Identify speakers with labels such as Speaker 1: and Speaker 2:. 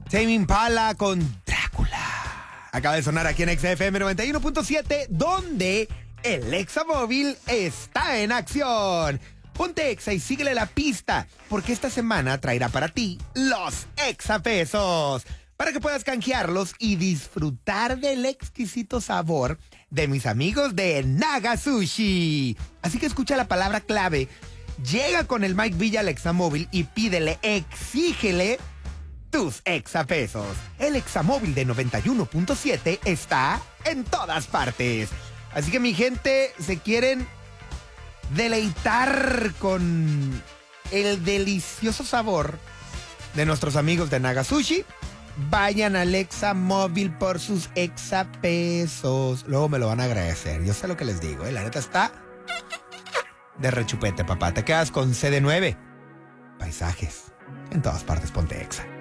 Speaker 1: Tame Impala con Drácula. Acaba de sonar aquí en XFM 91.7, donde el Examóvil está en acción. Ponte Exa y síguele la pista, porque esta semana traerá para ti los Exapesos, para que puedas canjearlos y disfrutar del exquisito sabor de mis amigos de Naga Sushi. Así que escucha la palabra clave, llega con el Mike Villa al Examóvil y pídele, exígele tus Exapesos. El Examóvil de 91.7 está en todas partes. Así que mi gente, se quieren deleitar con el delicioso sabor de nuestros amigos de Naga Sushi, vayan al Examóvil por sus Exapesos. Luego me lo van a agradecer. Yo sé lo que les digo, la neta está de rechupete, papá. Te quedas con CD9. Paisajes. En todas partes, ponte Exa.